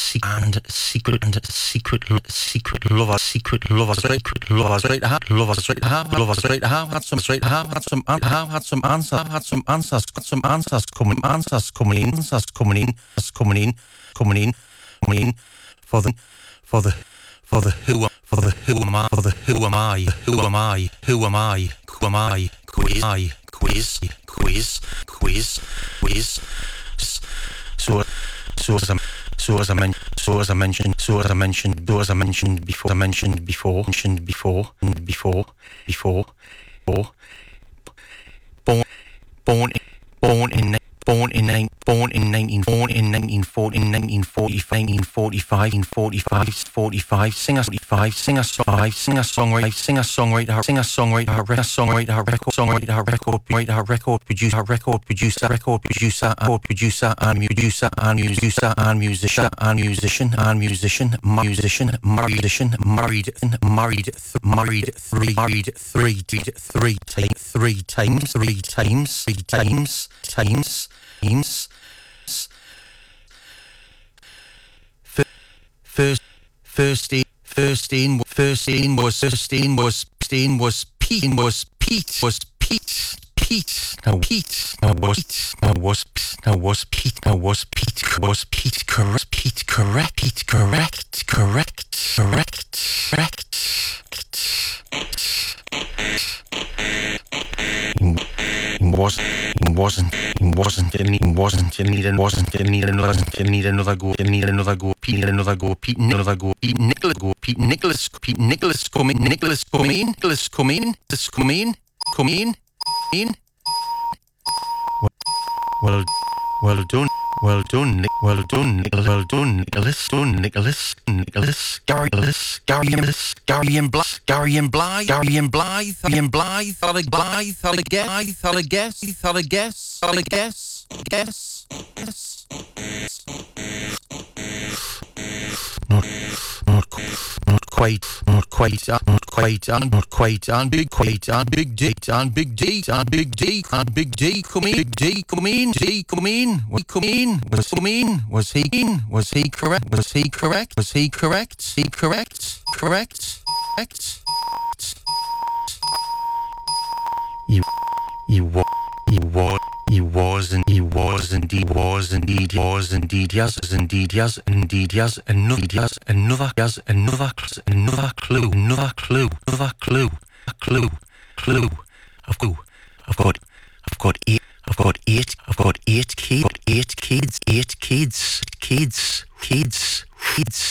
secret lovers right have had some answers coming in for the who am I quiz. So as I mentioned before, born in 1945, singer-songwriter, record producer, and musician, married three times. First was Pete. Pete Nicholas come in. Well done, Nicholas. Gary and Blythe. Thought a guess. Not quite, and Big D, come in. Was he correct? He was indeed. Yes, another clue. I've got eight kids.